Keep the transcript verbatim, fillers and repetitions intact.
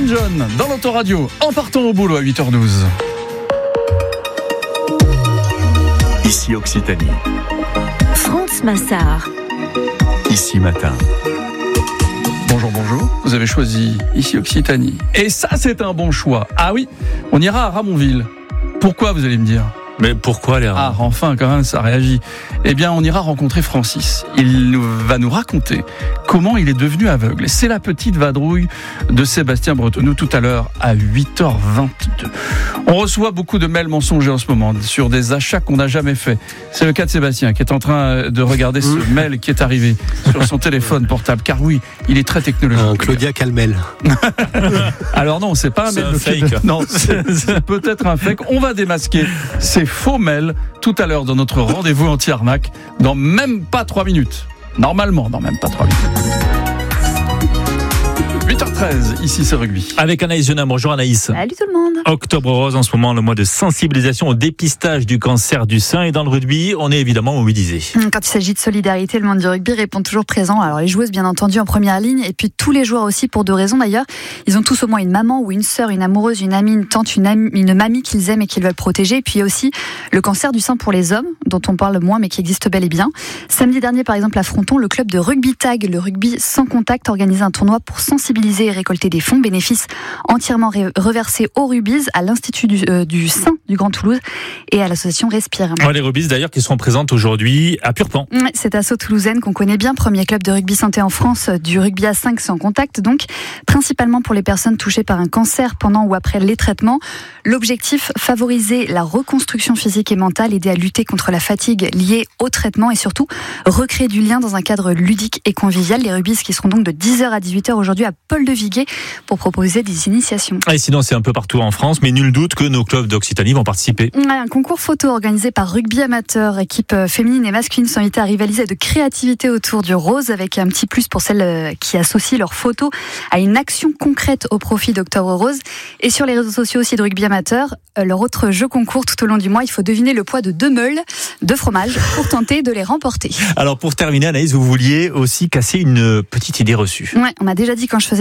John dans l'autoradio en partant au boulot à huit heures douze. Ici Occitanie. France Massard. Ici Matin. Bonjour, bonjour. Vous avez choisi Ici Occitanie. Et ça, c'est un bon choix. Ah oui, on ira à Ramonville. Pourquoi, vous allez me dire ? Mais pourquoi les Ah, enfin, quand même, ça réagit. Eh bien, on ira rencontrer Francis. Il nous, va nous raconter comment il est devenu aveugle. Et c'est la petite vadrouille de Sébastien Bretonneau tout à l'heure à huit heures vingt-deux. On reçoit beaucoup de mails mensongers en ce moment sur des achats qu'on n'a jamais faits. C'est le cas de Sébastien qui est en train de regarder ce mail qui est arrivé sur son téléphone portable. Car oui, il est très technologique. Un Claudia Calmel. Alors non, c'est pas un c'est mail un de fake. Non, c'est, c'est peut-être un fake. On va démasquer ces faux mails tout à l'heure dans notre rendez-vous anti-arnaque dans même pas trois minutes. Normalement, dans même pas trois minutes. huit heures treize, ici c'est Rugby. Avec Anaïs Genin. Bonjour Anaïs. Salut tout le monde. Octobre rose en ce moment, le mois de sensibilisation au dépistage du cancer du sein, et dans le rugby, on est évidemment mobilisé. Quand il s'agit de solidarité, le monde du rugby répond toujours présent. Alors les joueuses bien entendu en première ligne, et puis tous les joueurs aussi pour deux raisons d'ailleurs. Ils ont tous au moins une maman ou une sœur, une amoureuse, une amie, une tante, une, amie, une mamie qu'ils aiment et qu'ils veulent protéger. Et puis il y a aussi le cancer du sein pour les hommes, dont on parle moins mais qui existe bel et bien. Samedi dernier par exemple à Fronton, le club de rugby tag, le rugby sans contact, organisait un tournoi pour sensibiliser et récolter des fonds, bénéfices entièrement ré- reversés au Rubies, à l'Institut du, euh, du sein du Grand Toulouse et à l'association Respire. Ouais, les Rubies d'ailleurs qui seront présentes aujourd'hui à Purpan. Ouais, cette asso toulousaine qu'on connaît bien, premier club de rugby santé en France, du rugby à cinq sans contact, donc principalement pour les personnes touchées par un cancer pendant ou après les traitements. L'objectif, favoriser la reconstruction physique et mentale, aider à lutter contre la fatigue liée au traitement et surtout recréer du lien dans un cadre ludique et convivial. Les Rubies qui seront donc de dix heures à dix-huit heures aujourd'hui à Paul de Viguier pour proposer des initiations. Et sinon c'est un peu partout en France, mais nul doute que nos clubs d'Occitanie vont participer. Ouais, un concours photo organisé par Rugby Amateur, équipe féminine et masculine sont invités à rivaliser de créativité autour du rose, avec un petit plus pour celles qui associent leurs photos à une action concrète au profit d'Octobre Rose. Et sur les réseaux sociaux aussi de Rugby Amateur, leur autre jeu concours tout au long du mois, il faut deviner le poids de deux meules de fromage pour tenter de les remporter. Alors pour terminer Anaïs, vous vouliez aussi casser une petite idée reçue. Ouais, on m'a déjà dit quand je faisais